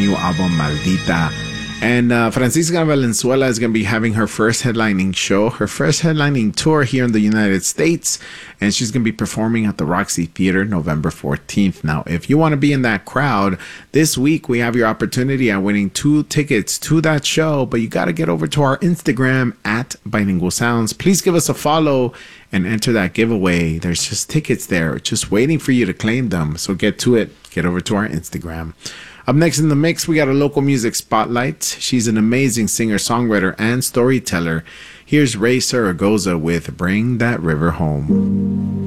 new album, Maldita. And Francisca Valenzuela is going to be having her first headlining show, her first headlining tour here in the United States. And she's going to be performing at the Roxy Theater November 14th. Now, if you want to be in that crowd, this week we have your opportunity at winning 2 tickets to that show. But you got to get over to our Instagram at Bilingual Sounds. Please give us a follow and enter that giveaway. There's just tickets there, just waiting for you to claim them. So get to it. Get over to our Instagram. Up next in the mix, we got a local music spotlight. She's an amazing singer, songwriter, and storyteller. Here's Ray Zaragoza with Bring That River Home.